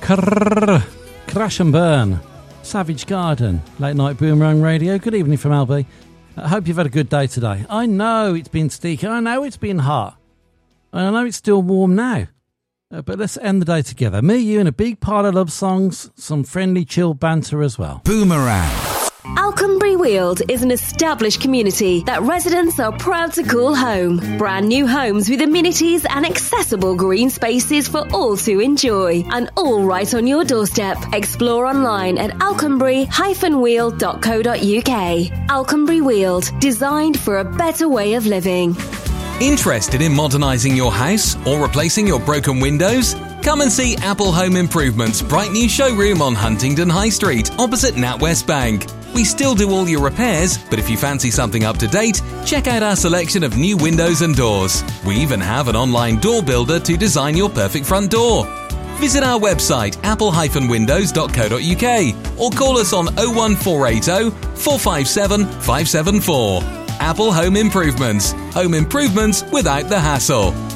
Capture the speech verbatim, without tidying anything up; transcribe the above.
Crrr, Crash and Burn, Savage Garden, Late Night Boomerang Radio. Good evening from L B. I hope you've had a good day today. I know it's been sticky. I know it's been hot. I know it's still warm now. Uh, but let's end the day together. Me, you, and a big pile of love songs, some friendly, chill banter as well. Boomerang. Alconbury Weald is an established community that residents are proud to call home. Brand new homes with amenities and accessible green spaces for all to enjoy. And all right on your doorstep. Explore online at alconbury dash weald dot co dot uk. Alconbury Weald, designed for a better way of living. Interested in modernising your house or replacing your broken windows? Come and see Apple Home Improvements' bright new showroom on Huntingdon High Street, opposite NatWest Bank. We still do all your repairs, but if you fancy something up to date, check out our selection of new windows and doors. We even have an online door builder to design your perfect front door. Visit our website apple dash windows dot co dot uk or call us on oh one four eight oh, four five seven, five seven four. Apple Home Improvements. Home improvements without the hassle.